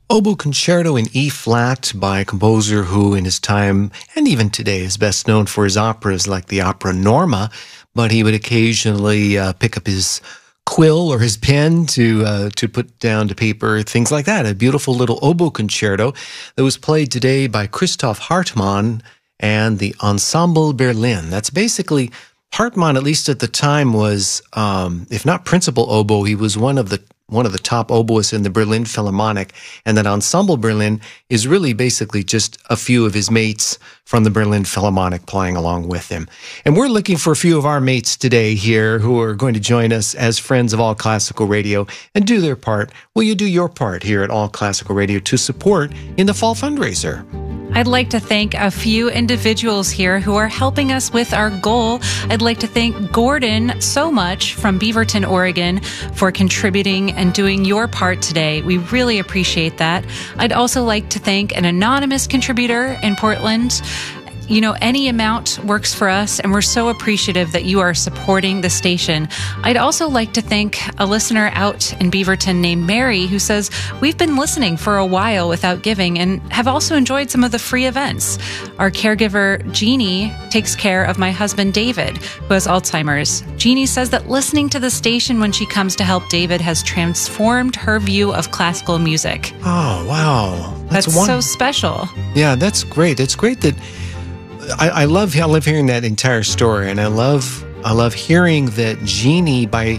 Oboe Concerto in E-flat by a composer who in his time, and even today, is best known for his operas like the opera Norma, but he would occasionally pick up his quill or his pen to put down to paper, things like that. A beautiful little oboe concerto that was played today by Christoph Hartmann and the Ensemble Berlin. That's basically, Hartmann, at least at the time, was, if not principal oboe, he was one of the top oboists in the Berlin Philharmonic, and that Ensemble Berlin is really basically just a few of his mates from the Berlin Philharmonic playing along with him. And we're looking for a few of our mates today here who are going to join us as friends of All Classical Radio and do their part. Will you do your part here at All Classical Radio to support in the fall fundraiser? I'd like to thank a few individuals here who are helping us with our goal. I'd like to thank Gordon so much from Beaverton, Oregon, for contributing and doing your part today. We really appreciate that. I'd also like to thank an anonymous contributor in Portland. You know, any amount works for us, and we're so appreciative that you are supporting the station. I'd also like to thank a listener out in Beaverton named Mary, who says, we've been listening for a while without giving and have also enjoyed some of the free events. Our caregiver, Jeannie, takes care of my husband, David, who has Alzheimer's. Jeannie says that listening to the station when she comes to help David has transformed her view of classical music. Oh, wow. That's so special. Yeah, that's great. It's great that I love hearing that entire story, and I love hearing that Jeannie, by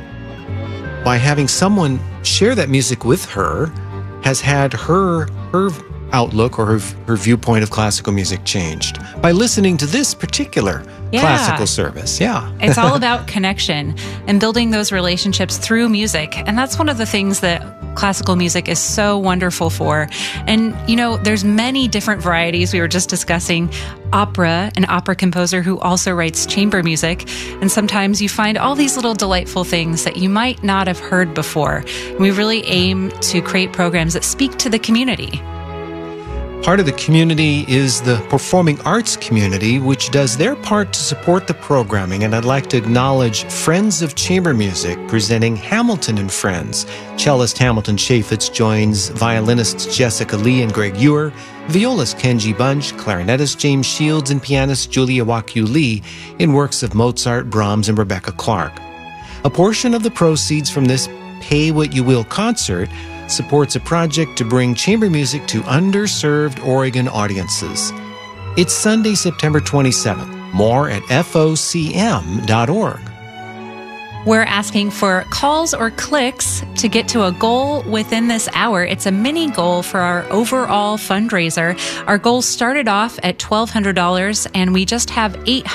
having someone share that music with her, has had her outlook or her viewpoint of classical music changed by listening to this particular classical service. Yeah. It's all about connection and building those relationships through music. And that's one of the things that classical music is so wonderful for. And, you know, there's many different varieties. We were just discussing opera, an opera composer who also writes chamber music. And sometimes you find all these little delightful things that you might not have heard before. And we really aim to create programs that speak to the community. Part of the community is the performing arts community, which does their part to support the programming. And I'd like to acknowledge Friends of Chamber Music presenting Hamilton and Friends. Cellist Hamilton Chaffetz joins violinists Jessica Lee and Greg Ewer, violist Kenji Bunch, clarinetist James Shields, and pianist Julia Wakyu Lee in works of Mozart, Brahms, and Rebecca Clark. A portion of the proceeds from this Pay What You Will concert supports a project to bring chamber music to underserved Oregon audiences. It's Sunday, September 27th. More at focm.org. We're asking for calls or clicks to get to a goal within this hour. It's a mini goal for our overall fundraiser. Our goal started off at $1,200, and we just have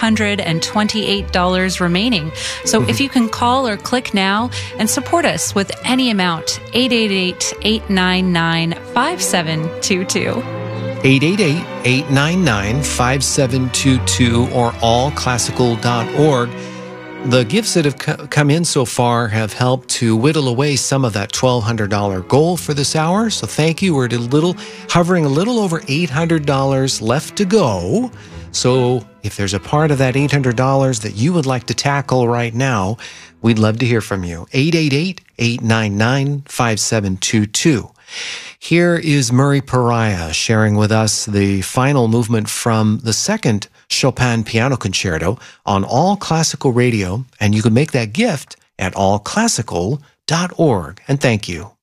$828 remaining. So if you can call or click now and support us with any amount, 888-899-5722. 888-899-5722 or allclassical.org. The gifts that have come in so far have helped to whittle away some of that $1,200 goal for this hour. So thank you. We're hovering a little over $800 left to go. So if there's a part of that $800 that you would like to tackle right now, we'd love to hear from you. 888-899-5722. Here is Murray Pariah sharing with us the final movement from the second Chopin Piano Concerto on All Classical Radio, and you can make that gift at allclassical.org. And thank you.